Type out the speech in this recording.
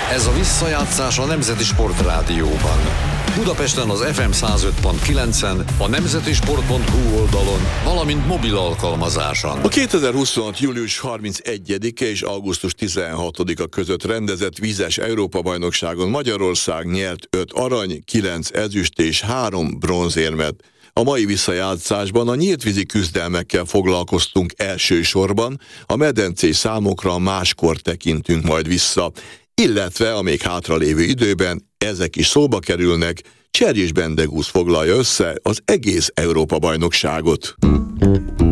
Ez a visszajátszás a Nemzeti Sportrádióban. Budapesten az FM 105.9-en, a nemzetisport.hu oldalon, valamint mobil alkalmazáson. A 2026. július 31-e és augusztus 16-a között rendezett vízes Európa-bajnokságon Magyarország nyert 5 arany, 9 ezüst és 3 bronzérmet. A mai visszajátszásban a nyíltvízi küzdelmekkel foglalkoztunk elsősorban, a medencés számokra máskor tekintünk majd vissza, illetve a még hátralévő időben ezek is szóba kerülnek. Cserjés Bendegúz foglalja össze az egész Európa-bajnokságot.